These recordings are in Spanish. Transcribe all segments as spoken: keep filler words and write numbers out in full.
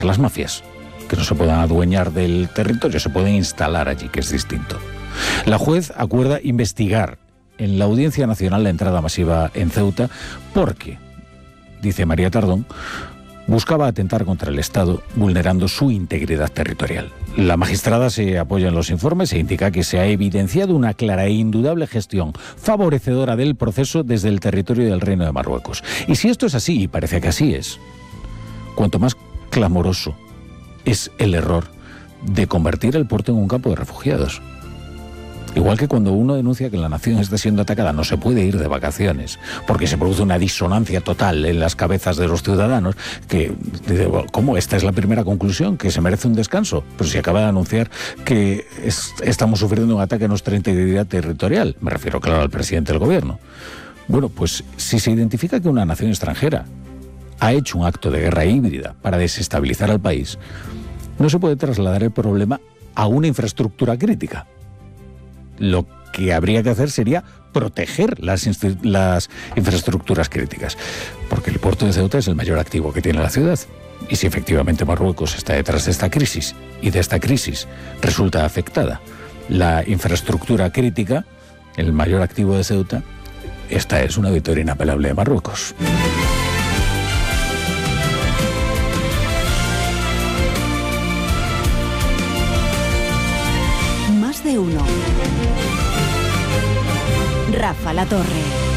las mafias, que no se puedan adueñar del territorio, se pueden instalar allí, que es distinto. La juez acuerda investigar en la Audiencia Nacional la entrada masiva en Ceuta porque, dice María Tardón, buscaba atentar contra el Estado vulnerando su integridad territorial. La magistrada se apoya en los informes e indica que se ha evidenciado una clara e indudable gestión favorecedora del proceso desde el territorio del Reino de Marruecos. Y si esto es así, y parece que así es, cuanto más clamoroso es el error de convertir el puerto en un campo de refugiados. Igual que cuando uno denuncia que la nación está siendo atacada, no se puede ir de vacaciones, porque se produce una disonancia total en las cabezas de los ciudadanos, que, ¿cómo? Esta es la primera conclusión, que se merece un descanso. Pero si acaba de anunciar que es, estamos sufriendo un ataque a nuestra integridad territorial, me refiero, claro, al presidente del gobierno. Bueno, pues si se identifica que una nación extranjera ha hecho un acto de guerra híbrida para desestabilizar al país, no se puede trasladar el problema a una infraestructura crítica. Lo que habría que hacer sería proteger las, las infraestructuras críticas, porque el puerto de Ceuta es el mayor activo que tiene la ciudad. Y si efectivamente Marruecos está detrás de esta crisis, y de esta crisis resulta afectada la infraestructura crítica, el mayor activo de Ceuta, esta es una victoria inapelable de Marruecos. Más de uno. Rafa La Torre.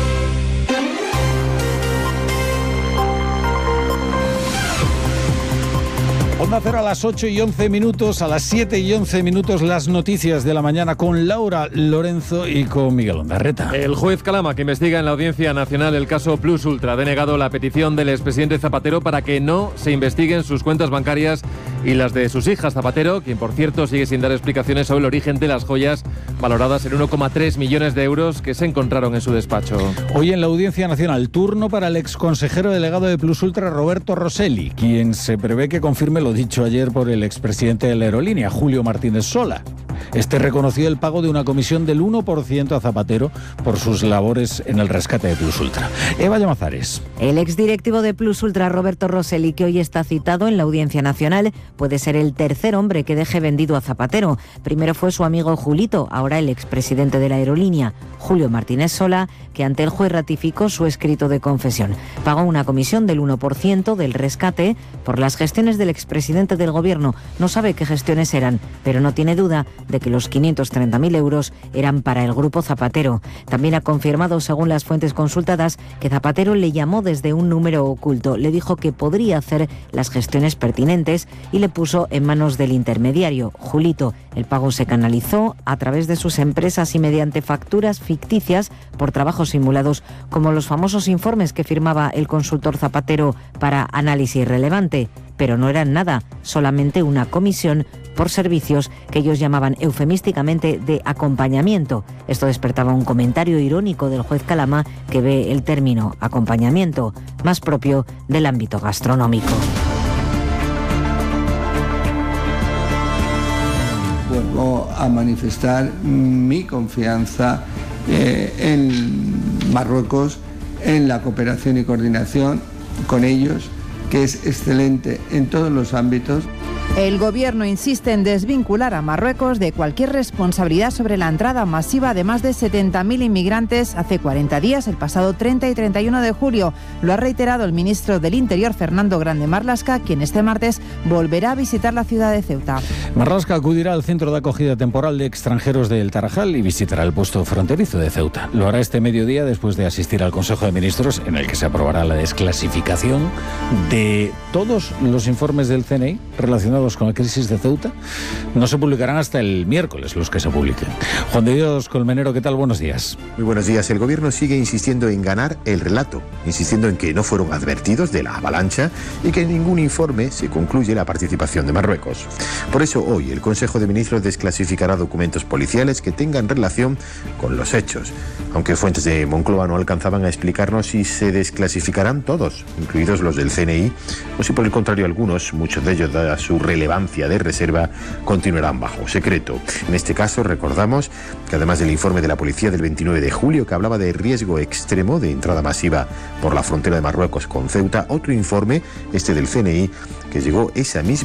Onda Cero a las ocho y once minutos, a las siete y once minutos las noticias de la mañana con Laura Lorenzo y con Miguel Ondarreta. El juez Calama, que investiga en la Audiencia Nacional el caso Plus Ultra, ha denegado la petición del expresidente Zapatero para que no se investiguen sus cuentas bancarias y las de sus hijas. Zapatero, quien por cierto sigue sin dar explicaciones sobre el origen de las joyas valoradas en uno coma tres millones de euros que se encontraron en su despacho. Hoy en la Audiencia Nacional, turno para el exconsejero delegado de Plus Ultra, Roberto Rosselli, quien se prevé que confirme lo dicho ayer por el expresidente de la aerolínea, Julio Martínez Sola. Este reconoció el pago de una comisión del uno por ciento a Zapatero por sus labores en el rescate de Plus Ultra. Eva Llamazares. El exdirectivo de Plus Ultra, Roberto Rosselli, que hoy está citado en la Audiencia Nacional, puede ser el tercer hombre que deje vendido a Zapatero. Primero fue su amigo Julito, ahora el expresidente de la aerolínea, Julio Martínez Sola, que ante el juez ratificó su escrito de confesión. Pagó una comisión del uno por ciento del rescate por las gestiones del expresidente del gobierno. No sabe qué gestiones eran, pero no tiene duda de que los quinientos treinta mil euros eran para el grupo Zapatero. También ha confirmado, según las fuentes consultadas, que Zapatero le llamó desde un número oculto, le dijo que podría hacer las gestiones pertinentes y le puso en manos del intermediario, Julito. El pago se canalizó a través de sus empresas y mediante facturas ficticias por trabajos simulados, como los famosos informes que firmaba el consultor Zapatero para Análisis Relevante. Pero no eran nada, solamente una comisión por servicios que ellos llamaban eufemísticamente de acompañamiento. Esto despertaba un comentario irónico del juez Calama, que ve el término acompañamiento más propio del ámbito gastronómico. Vuelvo a manifestar mi confianza eh, en Marruecos, en la cooperación y coordinación con ellos, que es excelente en todos los ámbitos. El gobierno insiste en desvincular a Marruecos de cualquier responsabilidad sobre la entrada masiva de más de setenta mil inmigrantes hace cuarenta días, el pasado treinta y treinta y uno de julio. Lo ha reiterado el ministro del Interior, Fernando Grande Marlaska, quien este martes volverá a visitar la ciudad de Ceuta. Marlaska acudirá al centro de acogida temporal de extranjeros de El Tarajal y visitará el puesto fronterizo de Ceuta. Lo hará este mediodía después de asistir al Consejo de Ministros, en el que se aprobará la desclasificación de todos los informes del C N I relacionados con la crisis de Ceuta. No se publicarán hasta el miércoles los que se publiquen. Juan de Dios Colmenero, ¿qué tal? Buenos días. Muy buenos días. El gobierno sigue insistiendo en ganar el relato, insistiendo en que no fueron advertidos de la avalancha y que en ningún informe se concluye la participación de Marruecos. Por eso hoy el Consejo de Ministros desclasificará documentos policiales que tengan relación con los hechos, aunque fuentes de Moncloa no alcanzaban a explicarnos si se desclasificarán todos, incluidos los del C N I, o si por el contrario algunos, muchos de ellos da su relevancia de reserva continuarán bajo secreto. En este caso, recordamos que además del informe de la policía del veintinueve de julio que hablaba de riesgo extremo de entrada masiva por la frontera de Marruecos con Ceuta, otro informe, este del C N I, que llegó esa misma